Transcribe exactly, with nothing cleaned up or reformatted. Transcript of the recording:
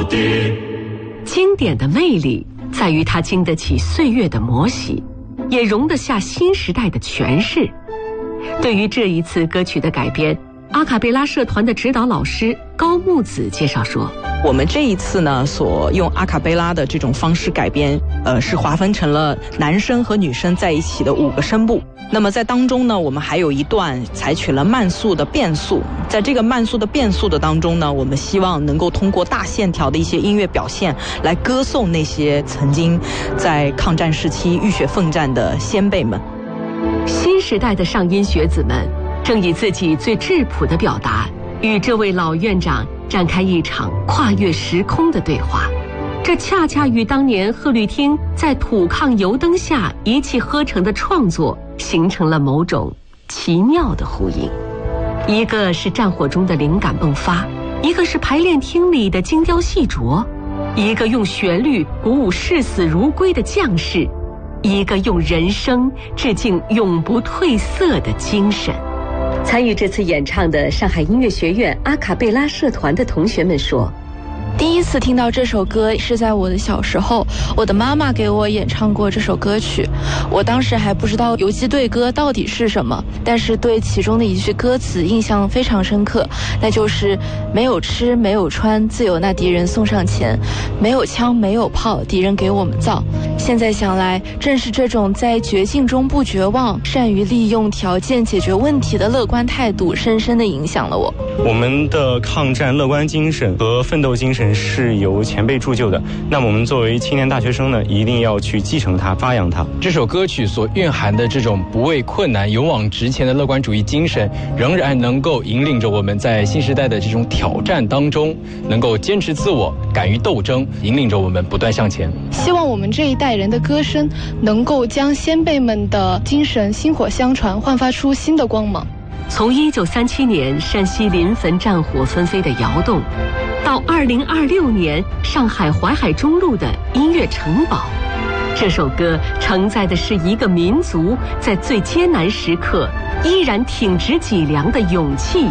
的。经典的魅力在于它经得起岁月的磨洗，也容得下新时代的诠释。对于这一次歌曲的改编，阿卡贝拉社团的指导老师高木子介绍说， 我们这一次呢，所用阿卡贝拉的这种方式改编，呃，是划分成了男生和女生在一起的五个声部。那么在当中呢，我们还有一段采取了慢速的变速。在这个慢速的变速的当中呢，我们希望能够通过大线条的一些音乐表现，来歌颂那些曾经在抗战时期浴血奋战的先辈们。 新时代的上音学子们正以自己最质朴的表达，与这位老院长展开一场跨越时空的对话。这恰恰与当年贺绿汀在土炕油灯下一气呵成的创作形成了某种奇妙的呼应。一个是战火中的灵感迸发，一个是排练厅里的精雕细琢，一个用旋律鼓舞视死如归的将士，一个用人声致敬永不褪色的精神。参与这次演唱的上海音乐学院阿卡贝拉社团的同学们说， 第一次听到这首歌是在我的小时候，我的妈妈给我演唱过这首歌曲。我当时还不知道游击队歌到底是什么，但是对其中的一句歌词印象非常深刻，那就是没有吃没有穿，自有那敌人送上前，没有枪没有炮，敌人给我们造。现在想来，正是这种在绝境中不绝望，善于利用条件解决问题的乐观态度，深深地影响了我。 我们的抗战乐观精神和奋斗精神是由前辈铸就的，那么我们作为青年大学生呢，一定要去继承它，发扬它。 这首歌曲所蕴含的这种不畏困难、勇往直前的乐观主义精神，仍然能够引领着我们在新时代的这种挑战当中，能够坚持自我，敢于斗争，引领着我们不断向前。 希望我们这一代人的歌声能够将先辈们的精神薪火相传，焕发出新的光芒。 从一九三七年山西临汾战火纷飞的窑洞，到二零二六年上海淮海中路的音乐城堡，这首歌承载的是一个民族在最艰难时刻依然挺直脊梁的勇气